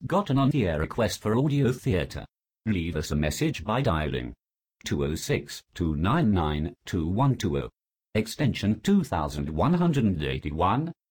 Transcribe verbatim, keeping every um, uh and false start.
Got an on-the-air request for audio theatre? Leave us a message by dialing two oh six, two nine nine, two one two oh, extension two thousand one hundred eighty-one,